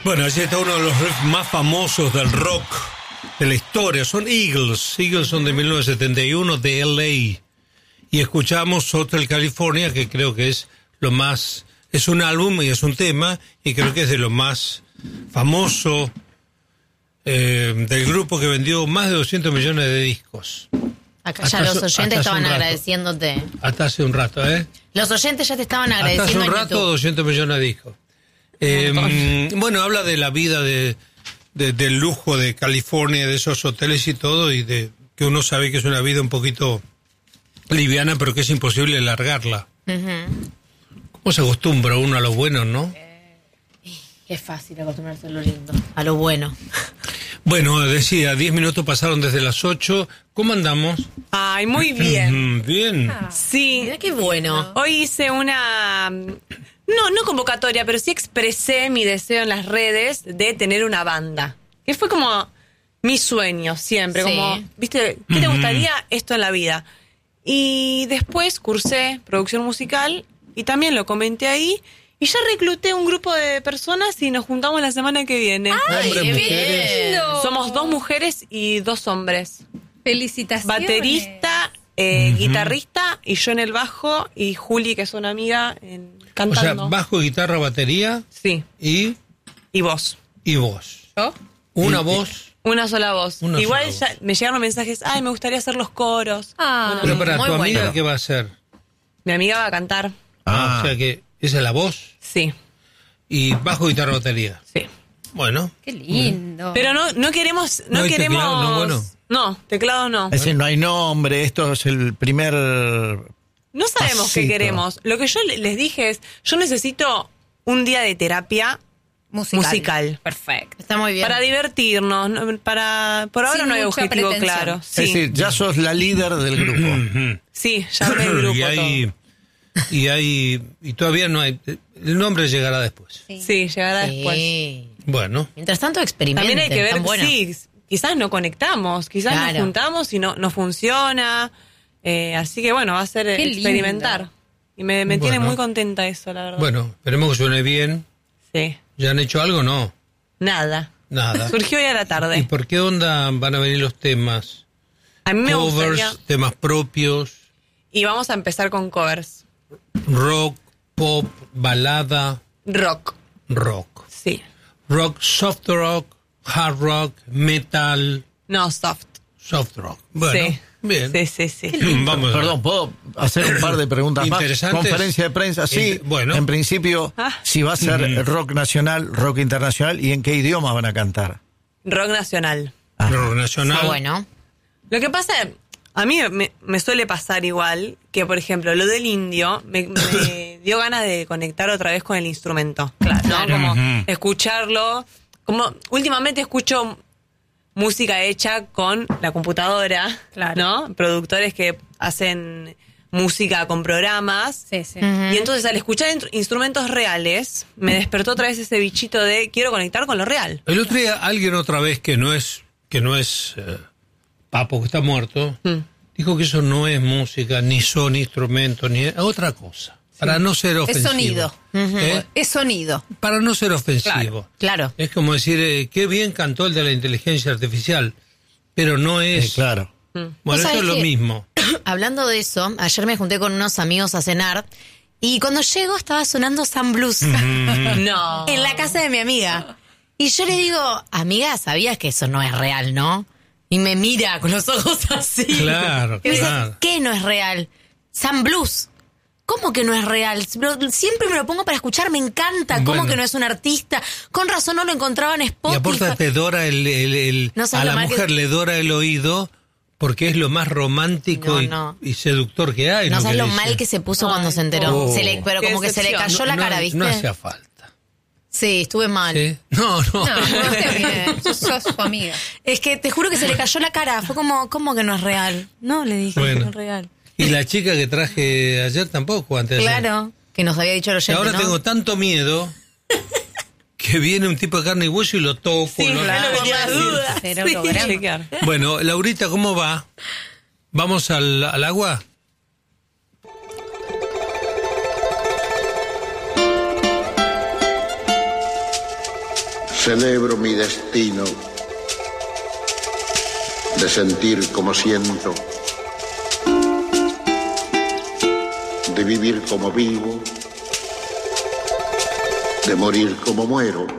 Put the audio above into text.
Bueno, así está uno de los riffs más famosos del rock de la historia. Son Eagles. Eagles son de 1971, de L.A. Y escuchamos Hotel California, que creo que es lo más... Es un álbum y es un tema, y creo que es de lo más famoso del grupo, que vendió más de 200 millones de discos. Acá ya los oyentes estaban agradeciéndote. Hasta hace un rato, ¿eh? Los oyentes ya te estaban agradeciendo. Hasta hace un rato, 200 millones de discos. Bueno, habla de la vida del lujo de California, de esos hoteles y todo, y de que uno sabe que es una vida un poquito liviana, pero que es imposible largarla. ¿Cómo se acostumbra uno a lo bueno, no? Es fácil acostumbrarse a lo lindo. A lo bueno. Bueno, decía, 10 minutos pasaron desde las 8. ¿Cómo andamos? Ay, muy bien. Bien. Sí. Mira qué bueno. Hoy hice una... No convocatoria, pero sí expresé mi deseo en las redes de tener una banda. Que fue como mi sueño siempre. Sí. Como, ¿viste? ¿Qué te gustaría esto en la vida? Y después cursé producción musical y también lo comenté ahí. Y ya recluté un grupo de personas y nos juntamos la semana que viene. ¡Ay, Hombres, qué mujeres. bien! Somos 2 mujeres y 2 hombres. Felicitaciones. Baterista, guitarrista y yo en el bajo y Juli, que es una amiga, O cantando. sea, bajo, guitarra, batería Sí, y vos. voz. ¿Yo? Una voz. Una sola voz. Una Igual sola ya me llegaron mensajes, ay, me gustaría hacer los coros. Ah, Pero para muy tu amiga, bueno. ¿qué va a hacer? Mi amiga va a cantar. O sea que esa es la voz Sí, y bajo, guitarra, batería. sí. Bueno. qué lindo. Pero no queremos... No hay queremos... teclado, no, bueno. No, teclado no. Es decir, no hay nombre, esto es el primer... No sabemos qué pasito. queremos. Lo que yo les dije es, yo necesito un día de terapia musical. Perfecto. Está muy bien. Para divertirnos, por ahora Sin no hay mucha objetivo pretensión. claro. Es Sí, decir, ya sos la líder del grupo. sí, ya me el grupo y todavía no hay. El nombre llegará después. todo. Sí, llegará después. Sí. Bueno. Mientras tanto, experimenten. También hay que ver, Tan bueno. sí, quizás no conectamos, quizás Claro. nos juntamos y no funciona. Así que bueno, va a ser Qué experimentar. lindo. Y me tiene Bueno. muy contenta eso, la verdad. Bueno, esperemos que suene bien. Sí, ¿Ya han hecho algo? No. nada. Nada. Surgió hoy a la ¿Y tarde. por qué onda van a venir los temas? A mí me Covers, gustaría... temas propios, Y vamos a empezar con covers. rock, pop, balada, Rock, rock. sí. Rock, soft rock, hard rock, metal, No, soft. soft rock. Bueno, Sí. bien. Sí. Vamos. Perdón, ¿puedo hacer un par de preguntas más? ¿Interesantes? Conferencia de prensa, sí. Bueno. En principio, si va a ser rock nacional, rock internacional, ¿y en qué idioma van a cantar? Rock nacional. Rock nacional. Está bueno. Lo que pasa, a mí me suele pasar igual que, por ejemplo, lo del indio me dio ganas de conectar otra vez con el instrumento. Claro. ¿No? Como escucharlo. Como últimamente escucho música hecha con la computadora, Claro. ¿no? Productores que hacen música con programas. Sí, sí. Y entonces al escuchar instrumentos reales, me despertó otra vez ese bichito de quiero conectar con lo real. El otro día alguien otra vez que no es Papo, que está muerto, dijo que eso no es música, ni son instrumentos, ni es otra cosa. Para no ser Es ofensivo. sonido. ¿Eh? Es sonido. Para no ser ofensivo. Claro. Es como decir, qué bien cantó el de la inteligencia artificial, pero no es... Claro. Bueno, ¿Vos eso sabés es lo que- mismo. Hablando de eso, ayer me junté con unos amigos a cenar y cuando llego estaba sonando Sam Blues No. en la casa de mi amiga. Y yo le digo, amiga, ¿sabías que eso no es real, no? Y me mira con los ojos así. Claro, Y me dice, claro. ¿qué no es real? Sam Blues. ¿Cómo que no es real? Siempre me lo pongo para escuchar, me encanta. ¿Cómo Bueno. que no es un artista? Con razón no lo encontraba en Y Spotify. aparte te dora No a sabes la lo mal que- mujer le dora el oído porque es lo más romántico No. y seductor que hay. No que sabes lo dice. mal que se puso cuando se enteró. Oh. Pero Qué como que se le decepción. cayó la cara, ¿viste? No hacía falta. Sí, estuve mal. ¿Sí? No. No, no esté bien. Sos su amiga. Es que te juro que se le cayó la cara. Fue como, ¿cómo que no es real? No, le dije Bueno. que no es real. Y la chica que traje ayer tampoco, antes de ayer. Claro, que nos había dicho el Y oyente, ahora ¿no? tengo tanto miedo que viene un tipo de carne y hueso y lo toco. Sí, ¿no? claro, tenía dudas. Cero Sí. programa. Chequear. Bueno, Laurita, ¿cómo va? ¿Vamos al agua? Celebro mi destino de sentir como siento, de vivir como vivo, de morir como muero.